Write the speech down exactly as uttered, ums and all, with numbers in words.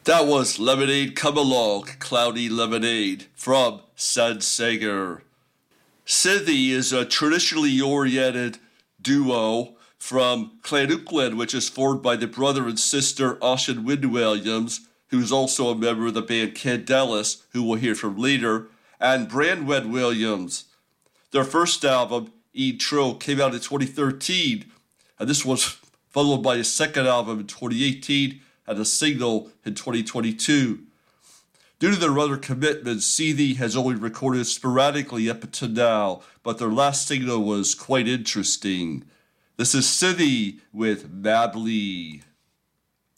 That was Lemonade Come Along, Cloudy Lemonade from Sun Singer. Synthy is a traditionally oriented duo from Clanouckland, which is formed by the brother and sister Ossian Wind Williams, who's also a member of the band Candelas, who we'll hear from later, and Brandwed Williams. Their first album, E Tro, came out in twenty thirteen, and this was followed by a second album in twenty eighteen and a single in twenty twenty-two. Due to their other commitments, Synthy has only recorded sporadically up until now, but their last single was quite interesting. This is Synthy with Mably.